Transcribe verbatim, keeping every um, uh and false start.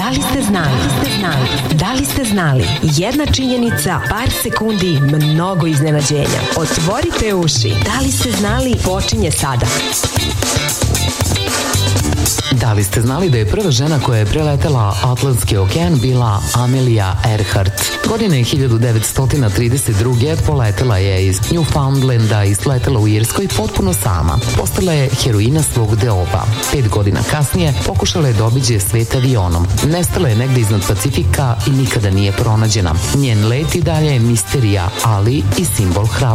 Da li ste znali? Da li ste znali? Jedna činjenica, par sekundi, mnogo iznenađenja. Otvorite uši. Da li ste znali? Počinje sada. Da li ste znali da je prva žena koja je preletela Atlantski okean bila Amelia Earhart? Godine hiljadu devetsto trideset druge poletela je iz Newfoundlanda i sletela u Irskoj potpuno sama. Postala je heroina svog deoba. Pet godina kasnije pokušala je da obiđe svet avionom. Nestala je negde iznad Pacifika i nikada nije pronađena. Njen let i dalje je misterija, ali i simbol hrabrosti.